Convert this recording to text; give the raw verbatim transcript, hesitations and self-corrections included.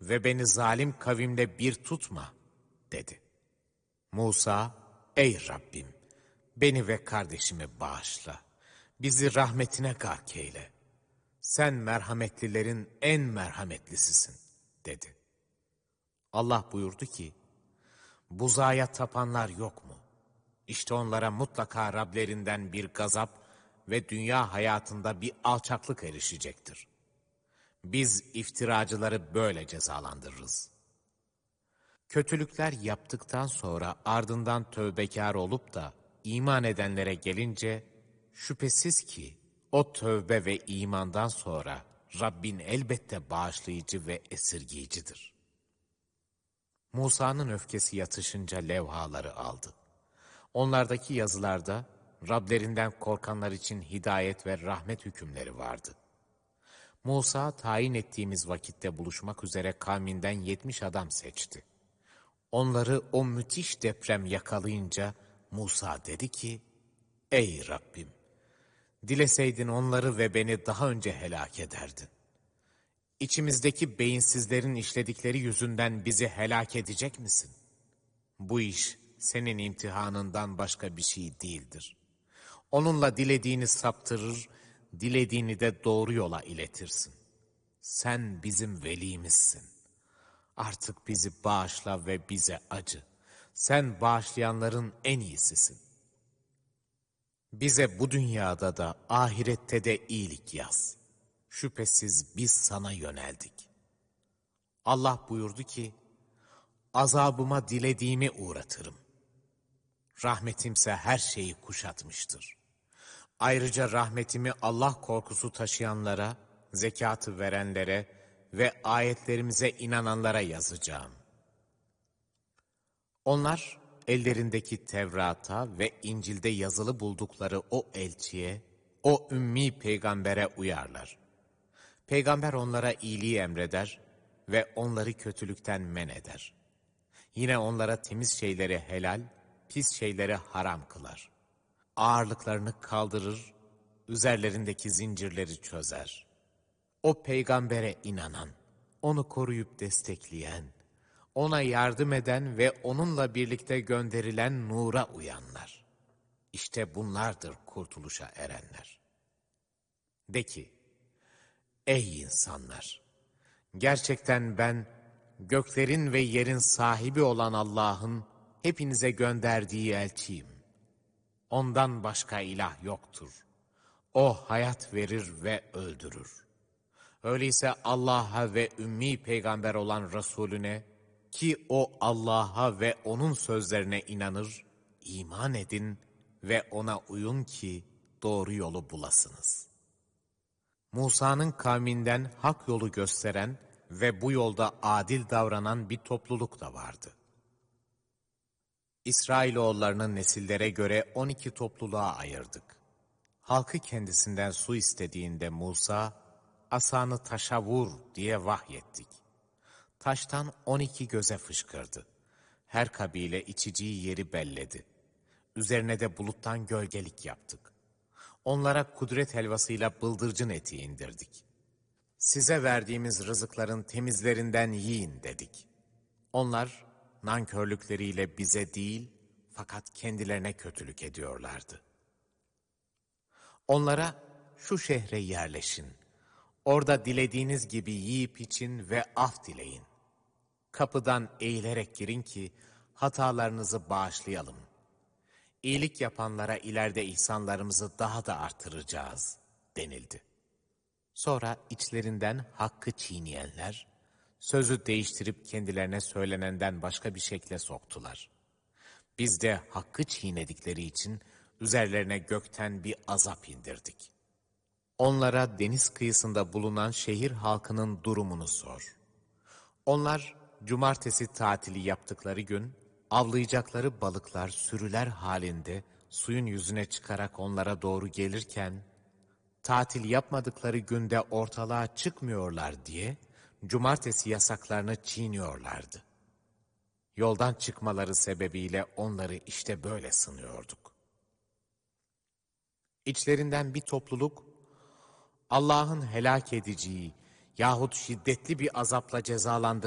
ve beni zalim kavimle bir tutma, dedi. Musa, ey Rabbim, beni ve kardeşimi bağışla, bizi rahmetine gark eyle. Sen merhametlilerin en merhametlisisin, dedi. Allah buyurdu ki, buzağa tapanlar yok mu? İşte onlara mutlaka Rablerinden bir gazap ve dünya hayatında bir alçaklık erişecektir. Biz iftiracıları böyle cezalandırırız. Kötülükler yaptıktan sonra ardından tövbekar olup da iman edenlere gelince, şüphesiz ki o tövbe ve imandan sonra Rabbin elbette bağışlayıcı ve esirgeyicidir. Musa'nın öfkesi yatışınca levhaları aldı. Onlardaki yazılarda Rablerinden korkanlar için hidayet ve rahmet hükümleri vardı. Musa tayin ettiğimiz vakitte buluşmak üzere kavminden yetmiş adam seçti. Onları o müthiş deprem yakalayınca Musa dedi ki, ey Rabbim, dileseydin onları ve beni daha önce helak ederdin. İçimizdeki beyinsizlerin işledikleri yüzünden bizi helak edecek misin? Bu iş senin imtihanından başka bir şey değildir. Onunla dilediğini saptırır, dilediğini de doğru yola iletirsin. Sen bizim velimizsin. Artık bizi bağışla ve bize acı. Sen bağışlayanların en iyisisin. Bize bu dünyada da ahirette de iyilik yaz. Şüphesiz biz sana yöneldik. Allah buyurdu ki, azabıma dilediğimi uğratırım. Rahmetimse her şeyi kuşatmıştır. Ayrıca rahmetimi Allah korkusu taşıyanlara, zekatı verenlere ve ayetlerimize inananlara yazacağım. Onlar ellerindeki Tevrat'a ve İncil'de yazılı buldukları o elçiye, o ümmi peygambere uyarlar. Peygamber onlara iyiliği emreder ve onları kötülükten men eder. Yine onlara temiz şeyleri helal, pis şeyleri haram kılar. Ağırlıklarını kaldırır, üzerlerindeki zincirleri çözer. O peygambere inanan, onu koruyup destekleyen, ona yardım eden ve onunla birlikte gönderilen nura uyanlar. İşte bunlardır kurtuluşa erenler. De ki, ey insanlar! Gerçekten ben, göklerin ve yerin sahibi olan Allah'ın hepinize gönderdiği elçiyim. Ondan başka ilah yoktur. O hayat verir ve öldürür. Öyleyse Allah'a ve ümmi peygamber olan Resulüne, ki o Allah'a ve onun sözlerine inanır, iman edin ve ona uyun ki doğru yolu bulasınız. Musa'nın kavminden hak yolu gösteren ve bu yolda adil davranan bir topluluk da vardı. İsrailoğullarının nesillere göre on iki topluluğa ayırdık. Halkı kendisinden su istediğinde Musa, asanı taşa vur diye vahyettik. Taştan on iki göze fışkırdı. Her kabile içeceği yeri belledi. Üzerine de buluttan gölgelik yaptık. Onlara kudret helvasıyla bıldırcın eti indirdik. Size verdiğimiz rızıkların temizlerinden yiyin dedik. Onlar nankörlükleriyle bize değil, fakat kendilerine kötülük ediyorlardı. Onlara şu şehre yerleşin, orada dilediğiniz gibi yiyip için ve af dileyin. Kapıdan eğilerek girin ki hatalarınızı bağışlayalım. İyilik yapanlara ileride ihsanlarımızı daha da artıracağız denildi. Sonra içlerinden hakkı çiğneyenler, sözü değiştirip kendilerine söylenenden başka bir şekle soktular. Biz de hakkı çiğnedikleri için üzerlerine gökten bir azap indirdik. Onlara deniz kıyısında bulunan şehir halkının durumunu sor. Onlar cumartesi tatili yaptıkları gün, avlayacakları balıklar sürüler halinde suyun yüzüne çıkarak onlara doğru gelirken, tatil yapmadıkları günde ortalığa çıkmıyorlar diye cumartesi yasaklarını çiğniyorlardı. Yoldan çıkmaları sebebiyle onları işte böyle sınıyorduk. İçlerinden bir topluluk, Allah'ın helak edeceği yahut şiddetli bir azapla cezalandırılacağını